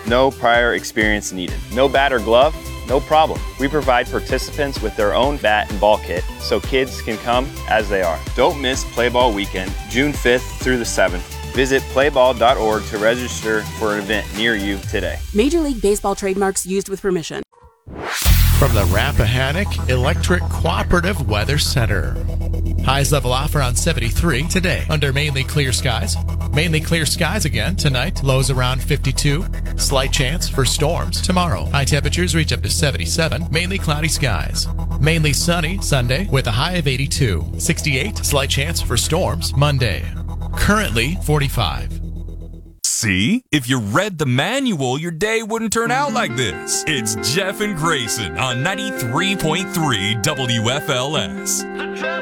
No prior experience needed. No bat or glove? No problem. We provide participants with their own bat and ball kit so kids can come as they are. Don't miss Play Ball Weekend, June 5th through the 7th. Visit playball.org to register for an event near you today. Major League Baseball trademarks used with permission. From the Rappahannock Electric Cooperative Weather Center. Highs level off around 73 today under mainly clear skies. Mainly clear skies again tonight. Lows around 52. Slight chance for storms tomorrow. High temperatures reach up to 77. Mainly cloudy skies. Mainly sunny Sunday with a high of 82. 68. Slight chance for storms Monday. Currently 45. See? If you read the manual, your day wouldn't turn out like this. It's Jeff and Grayson on 93.3 WFLS.